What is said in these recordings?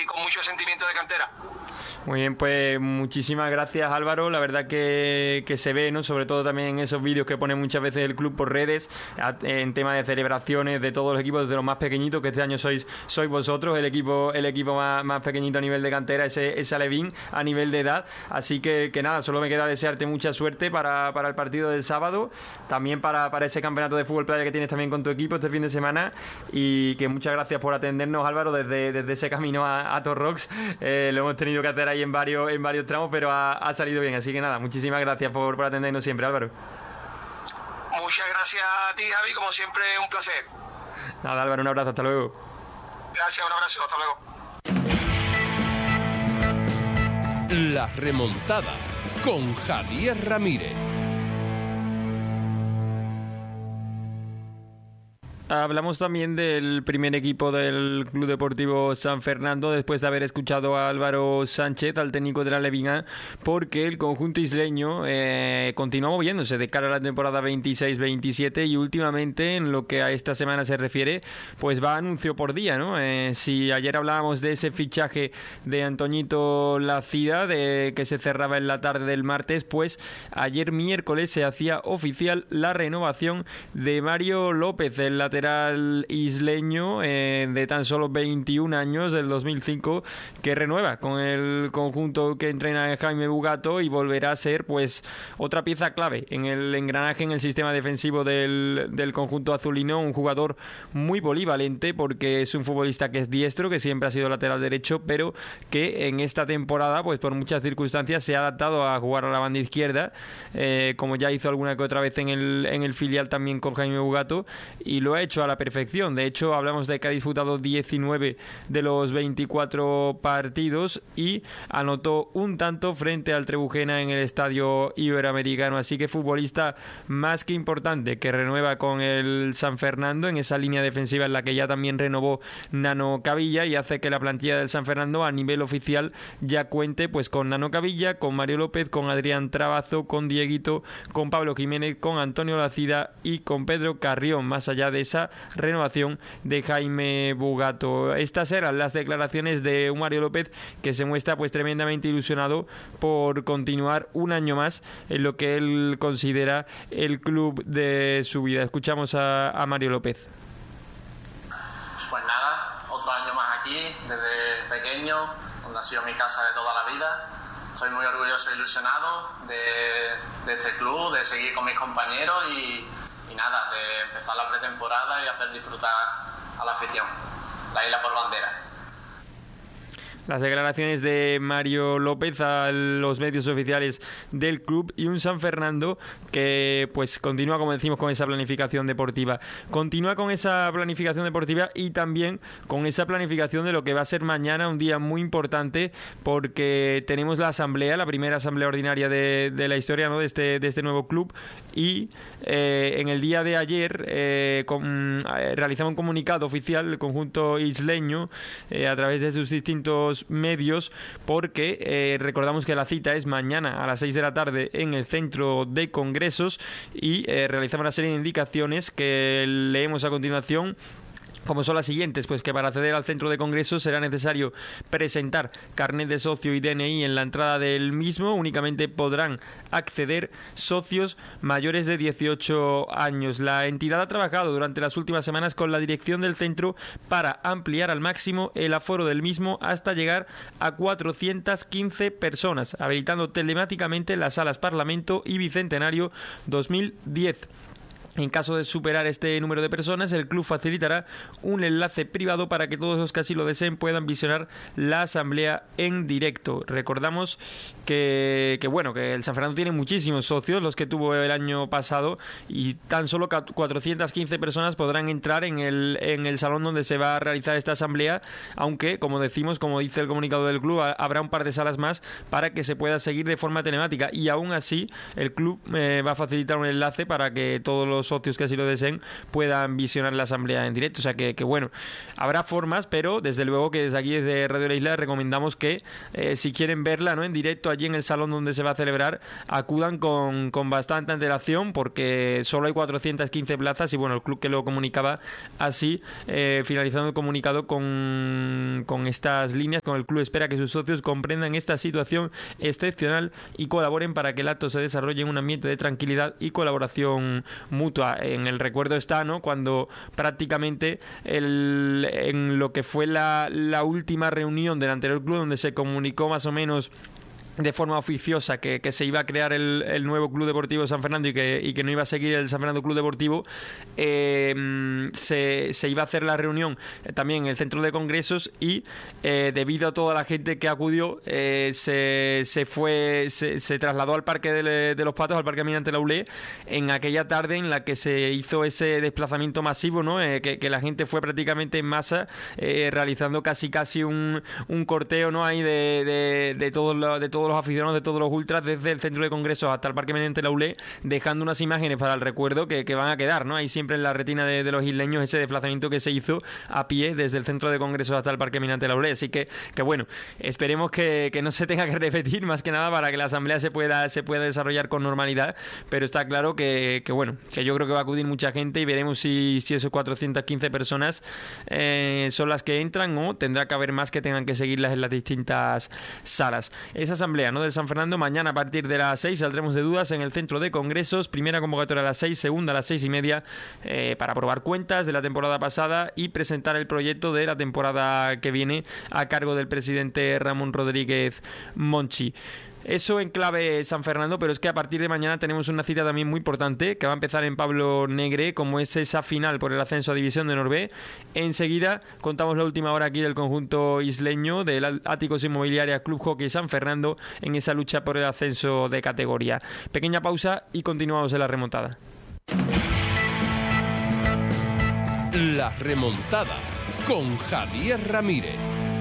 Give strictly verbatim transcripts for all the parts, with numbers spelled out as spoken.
y con mucho sentimiento de cantera. Muy bien, pues muchísimas gracias, Álvaro. La verdad que, que se ve, ¿no? Sobre todo también en esos vídeos que pone muchas veces el club por redes, en tema de celebraciones de todos los equipos, desde los más pequeñitos, que este año sois sois vosotros, el equipo el equipo más, más pequeñito a nivel de cantera, ese, ese Alevín, a nivel de edad. Así que, que nada, solo me queda desearte mucha suerte para, para el partido del sábado, también para, para ese campeonato de fútbol playa que tienes también con tu equipo este fin de semana, y que muchas gracias por atendernos, Álvaro, desde, desde ese camino a, a Torrox. Eh, lo hemos tenido que hacer ahí en varios en varios tramos, pero ha, ha salido bien, así que nada, muchísimas gracias por, por atendernos siempre, Álvaro. Muchas gracias a ti, Javi, como siempre, un placer. Nada, Álvaro, un abrazo, hasta luego. Gracias, un abrazo, hasta luego. La remontada con Javier Ramírez. Hablamos también del primer equipo del Club Deportivo San Fernando, después de haber escuchado a Álvaro Sánchez, al técnico de la Alevín, porque el conjunto isleño eh, continúa moviéndose de cara a la temporada veintiséis veintisiete, y últimamente, en lo que a esta semana se refiere, pues va anuncio por día, ¿no? Eh, si ayer hablábamos de ese fichaje de Antoñito Lacida, de que se cerraba en la tarde del martes, pues ayer miércoles se hacía oficial la renovación de Mario López, el lateral isleño eh, de tan solo veintiún años, del dos mil cinco, que renueva con el conjunto que entrena Jaime Bugato y volverá a ser pues otra pieza clave en el engranaje, en el sistema defensivo del, del conjunto azulino. Un jugador muy polivalente, porque es un futbolista que es diestro, que siempre ha sido lateral derecho, pero que en esta temporada pues por muchas circunstancias se ha adaptado a jugar a la banda izquierda, eh, como ya hizo alguna que otra vez en el, en el filial también con Jaime Bugato, y lo ha hecho a la perfección. De hecho, hablamos de que ha disputado diecinueve de los veinticuatro partidos y anotó un tanto frente al Trebujena en el Estadio Iberoamericano. Así que futbolista más que importante, que renueva con el San Fernando en esa línea defensiva en la que ya también renovó Nano Cavilla, y hace que la plantilla del San Fernando a nivel oficial ya cuente pues con Nano Cavilla, con Mario López, con Adrián Trabazo, con Dieguito, con Pablo Jiménez, con Antonio Lacida y con Pedro Carrión, más allá de esa renovación de Jaime Bugato. Estas eran las declaraciones de un Mario López que se muestra pues tremendamente ilusionado por continuar un año más en lo que él considera el club de su vida. Escuchamos a, a Mario López. Pues nada, otro año más aquí, desde pequeño, donde ha sido mi casa de toda la vida. Estoy muy orgulloso e ilusionado de, de este club, de seguir con mis compañeros y Y nada, de empezar la pretemporada y hacer disfrutar a la afición. La isla por bandera. Las declaraciones de Mario López a los medios oficiales del club, y un San Fernando que pues continúa, como decimos, con esa planificación deportiva. Continúa con esa planificación deportiva y también con esa planificación de lo que va a ser mañana, un día muy importante, porque tenemos la asamblea, la primera asamblea ordinaria de, de la historia, ¿no?, de este, de este nuevo club, y eh, en el día de ayer eh, con, eh, realizaba un comunicado oficial el conjunto isleño eh, a través de sus distintos medios, porque eh, recordamos que la cita es mañana a las seis de la tarde en el centro de congresos, y eh, realizamos una serie de indicaciones que leemos a continuación, como son las siguientes: pues que para acceder al centro de congresos será necesario presentar carnet de socio y D N I en la entrada del mismo. Únicamente podrán acceder socios mayores de dieciocho años. La entidad ha trabajado durante las últimas semanas con la dirección del centro para ampliar al máximo el aforo del mismo hasta llegar a cuatrocientas quince personas, habilitando telemáticamente las salas Parlamento y Bicentenario dos mil diez. En caso de superar este número de personas, el club facilitará un enlace privado para que todos los que así lo deseen puedan visionar la asamblea en directo. Recordamos que, que bueno, que el San Fernando tiene muchísimos socios, los que tuvo el año pasado, y tan solo cuatrocientas quince personas podrán entrar en el, en el salón donde se va a realizar esta asamblea, aunque, como decimos, como dice el comunicado del club, habrá un par de salas más para que se pueda seguir de forma telemática, y aún así el club eh, va a facilitar un enlace para que todos los los socios que así lo deseen puedan visionar la asamblea en directo. O sea que, que bueno, habrá formas, pero desde luego que desde aquí, desde Radio La Isla, recomendamos que eh, si quieren verla, ¿no?, en directo allí en el salón donde se va a celebrar, acudan con, con bastante antelación, porque solo hay cuatrocientas quince plazas y bueno, el club que lo comunicaba así, eh, finalizando el comunicado con, con estas líneas, con el club espera que sus socios comprendan esta situación excepcional y colaboren para que el acto se desarrolle en un ambiente de tranquilidad y colaboración mutua. En el recuerdo está, ¿no?, cuando prácticamente el, en lo que fue la, la última reunión del anterior club, donde se comunicó más o menos de forma oficiosa que, que se iba a crear el, el nuevo Club Deportivo San Fernando y que, y que no iba a seguir el San Fernando Club Deportivo, eh, se, se iba a hacer la reunión eh, también en el centro de congresos y eh, debido a toda la gente que acudió eh, se, se fue se, se trasladó al Parque de, de los Patos, al Parque Almirante Laulé, en aquella tarde en la que se hizo ese desplazamiento masivo, ¿no? Eh, que, que la gente fue prácticamente en masa, eh, realizando casi casi un, un corteo, ¿no?, ahí de, de, de todos los de todos los aficionados, de todos los ultras, desde el centro de congresos hasta el Parque Almirante Laulé, dejando unas imágenes para el recuerdo que, que van a quedar, ¿no? Ahí siempre en la retina de, de los isleños ese desplazamiento que se hizo a pie desde el centro de congresos hasta el Parque Almirante Laulé. Así que, que bueno, esperemos que, que no se tenga que repetir, más que nada para que la asamblea se pueda, se pueda desarrollar con normalidad, pero está claro que, que bueno, que yo creo que va a acudir mucha gente y veremos si, si esos cuatrocientas quince personas eh, son las que entran o tendrá que haber más que tengan que seguirlas en las distintas salas. Esa asamblea, ¿no?, del San Fernando, mañana a partir de las seis saldremos de dudas en el centro de congresos, primera convocatoria a las seis, segunda a las seis y media, eh, para aprobar cuentas de la temporada pasada y presentar el proyecto de la temporada que viene a cargo del presidente Ramón Rodríguez Monchi. Eso en clave San Fernando, pero es que a partir de mañana tenemos una cita también muy importante que va a empezar en Pablo Negre, como es esa final por el ascenso a División de Honor B. Enseguida contamos la última hora aquí del conjunto isleño del Áticos Inmobiliaria Club Hockey San Fernando en esa lucha por el ascenso de categoría. Pequeña pausa y continuamos en la remontada. La remontada con Javier Ramírez.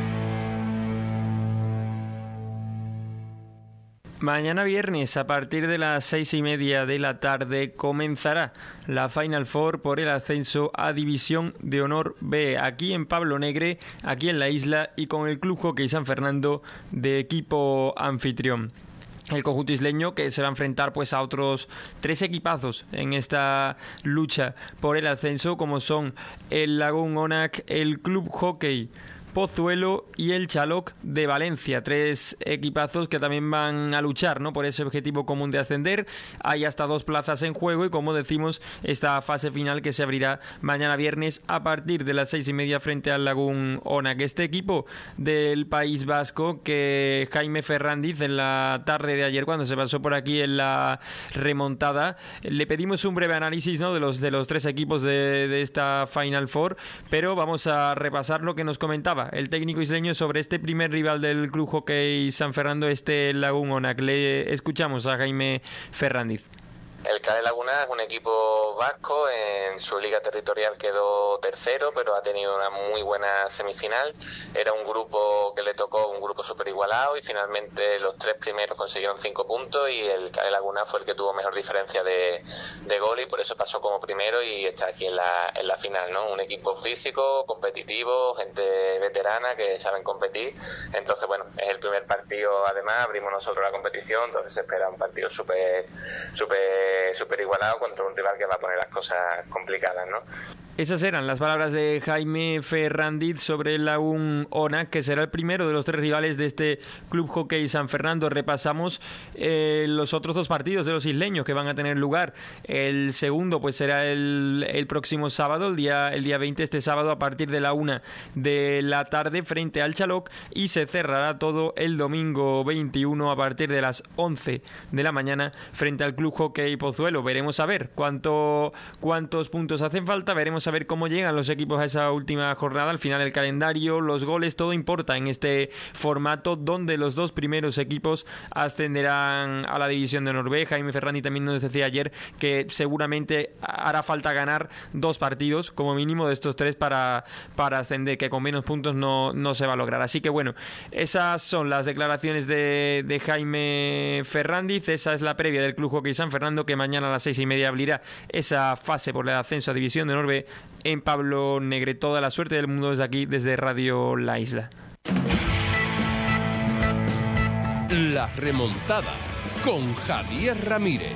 Mañana viernes, a partir de las seis y media de la tarde, comenzará la Final Four por el ascenso a División de Honor B, aquí en Pablo Negre, aquí en la isla, y con el Club Hockey San Fernando de equipo anfitrión. El conjunto isleño que se va a enfrentar pues a otros tres equipazos en esta lucha por el ascenso, como son el Lagún Onac, el Club Hockey Pozuelo y el Chaloc de Valencia. Tres equipazos que también van a luchar, ¿no?, por ese objetivo común de ascender. Hay hasta dos plazas en juego y, como decimos, esta fase final que se abrirá mañana viernes a partir de las seis y media frente al Lagún Onac. Este equipo del País Vasco que Jaime Ferrandiz en la tarde de ayer, cuando se pasó por aquí en la remontada, le pedimos un breve análisis, ¿no?, de los, de los tres equipos de, de esta Final Four, pero vamos a repasar lo que nos comentaba el técnico isleño sobre este primer rival del Club Hockey San Fernando, este Lagún Onac. Le escuchamos a Jaime Ferrandiz. El Cale Laguna es un equipo vasco, en su liga territorial quedó tercero, pero ha tenido una muy buena semifinal. Era un grupo que le tocó, un grupo súper igualado, y finalmente los tres primeros consiguieron cinco puntos y el Cale Laguna fue el que tuvo mejor diferencia de, de gol y por eso pasó como primero y está aquí en la, en la final, ¿no? Un equipo físico, competitivo, gente veterana que saben competir. Entonces, bueno, es el primer partido, además, abrimos nosotros la competición, entonces se espera un partido súper, súper súper igualado contra un rival que va a poner las cosas complicadas, ¿no? Esas eran las palabras de Jaime Ferrandiz sobre el Lagún Onac, que será el primero de los tres rivales de este Club Hockey San Fernando. Repasamos eh, los otros dos partidos de los isleños que van a tener lugar. El segundo pues será el, el próximo sábado, el día, el día veinte, este sábado, a partir de la una de la tarde frente al Chaloc, y se cerrará todo el domingo veintiuno a partir de las once de la mañana frente al Club Hockey Pozuelo. Veremos a ver cuánto, cuántos puntos hacen falta, veremos Vamos a ver cómo llegan los equipos a esa última jornada. Al final el calendario, los goles, todo importa en este formato donde los dos primeros equipos ascenderán a la división de Honor B. Jaime Ferrandi también nos decía ayer que seguramente hará falta ganar dos partidos como mínimo de estos tres para, para ascender, que con menos puntos no, no se va a lograr. Así que bueno, esas son las declaraciones de, de Jaime Ferrandiz. Esa es la previa del Club Hockey San Fernando, que mañana a las seis y media abrirá esa fase por el ascenso a división de Honor B en Pablo Negre. Toda la suerte del mundo desde aquí, desde Radio La Isla. La remontada con Javier Ramírez.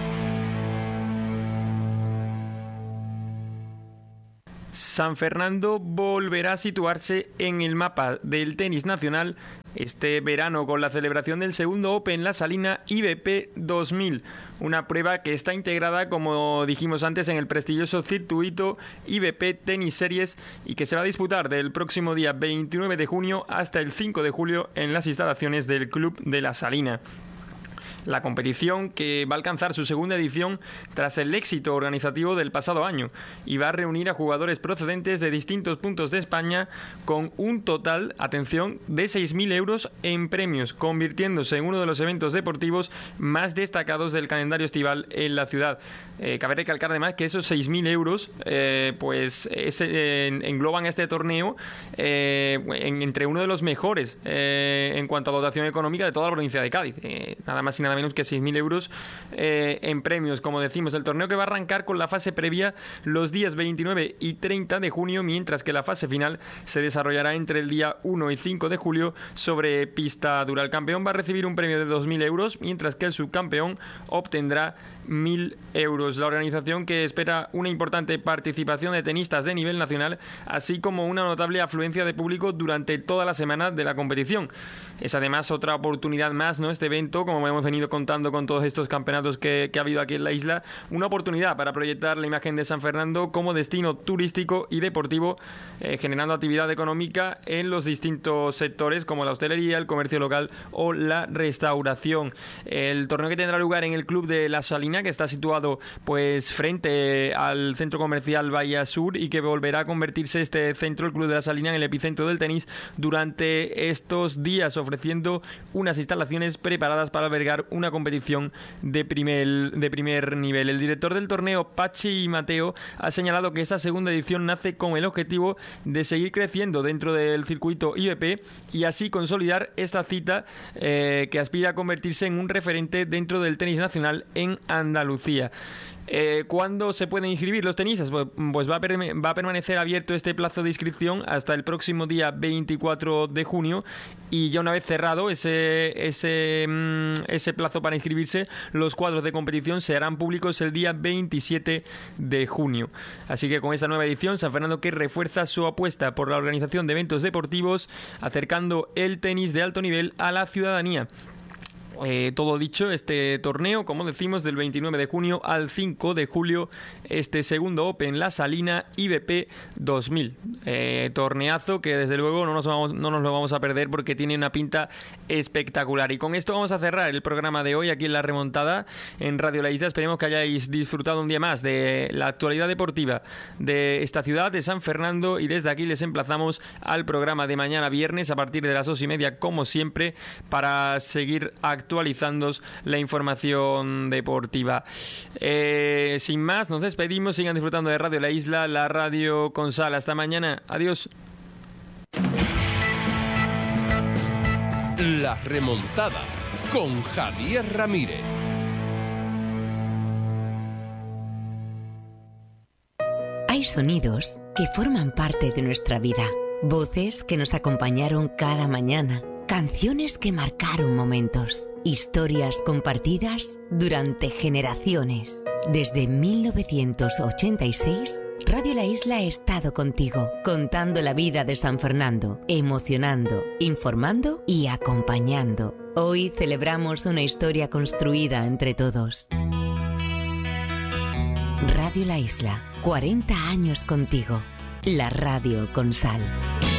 San Fernando volverá a situarse en el mapa del tenis nacional este verano con la celebración del segundo Open La Salina I B P dos mil, una prueba que está integrada, como dijimos antes, en el prestigioso circuito I B P Tennis Series y que se va a disputar del próximo día veintinueve de junio hasta el cinco de julio en las instalaciones del Club de La Salina. La competición, que va a alcanzar su segunda edición tras el éxito organizativo del pasado año, y va a reunir a jugadores procedentes de distintos puntos de España con un total, atención, de seis mil euros en premios, convirtiéndose en uno de los eventos deportivos más destacados del calendario estival en la ciudad. Eh, cabe recalcar además que esos seis mil euros eh, pues es, eh, engloban este torneo eh, en, entre uno de los mejores eh, en cuanto a dotación económica de toda la provincia de Cádiz. Eh, nada más y nada menos que seis mil euros eh, en premios, como decimos. El torneo que va a arrancar con la fase previa los días veintinueve y treinta de junio, mientras que la fase final se desarrollará entre el día uno y cinco de julio sobre pista dura. El campeón va a recibir un premio de dos mil euros, mientras que el subcampeón obtendrá mil euros. La organización, que espera una importante participación de tenistas de nivel nacional, así como una notable afluencia de público durante toda la semana de la competición. Es además otra oportunidad más, ¿no? Este evento, como hemos venido contando con todos estos campeonatos que, que ha habido aquí en la isla, una oportunidad para proyectar la imagen de San Fernando como destino turístico y deportivo, eh, generando actividad económica en los distintos sectores como la hostelería, el comercio local o la restauración. El torneo, que tendrá lugar en el Club de La Salina, que está situado pues frente al centro comercial Bahía Sur, y que volverá a convertirse este centro, el Club de La Salina, en el epicentro del tenis durante estos días, ofreciendo unas instalaciones preparadas para albergar una competición de primer, de primer nivel. El director del torneo, Pachi Mateo, ha señalado que esta segunda edición nace con el objetivo de seguir creciendo dentro del circuito I B P y así consolidar esta cita eh, que aspira a convertirse en un referente dentro del tenis nacional en Andalucía. Eh, ¿Cuándo se pueden inscribir los tenistas? Pues, pues va, a va a permanecer abierto este plazo de inscripción hasta el próximo día veinticuatro de junio, y ya una vez cerrado ese, ese, ese plazo para inscribirse, los cuadros de competición se harán públicos el día veintisiete de junio. Así que con esta nueva edición, San Fernando, que refuerza su apuesta por la organización de eventos deportivos, acercando el tenis de alto nivel a la ciudadanía. Eh, todo dicho, este torneo, como decimos, del veintinueve de junio al cinco de julio, este segundo Open La Salina I B P dos mil. Eh, torneazo que desde luego no nos, vamos, no nos lo vamos a perder, porque tiene una pinta espectacular. Y con esto vamos a cerrar el programa de hoy aquí en La Remontada en Radio La Isla. Esperemos que hayáis disfrutado un día más de la actualidad deportiva de esta ciudad, de San Fernando, y desde aquí les emplazamos al programa de mañana viernes a partir de las dos y media, como siempre, para seguir actuando actualizando la información deportiva. Eh, sin más, nos despedimos. Sigan disfrutando de Radio La Isla, la radio con sal. Hasta mañana. Adiós. La remontada con Javier Ramírez. Hay sonidos que forman parte de nuestra vida, voces que nos acompañaron cada mañana, canciones que marcaron momentos, historias compartidas durante generaciones. Desde mil novecientos ochenta y seis, Radio La Isla ha estado contigo, contando la vida de San Fernando, emocionando, informando y acompañando. Hoy celebramos una historia construida entre todos. Radio La Isla, cuarenta años contigo. La radio con sal.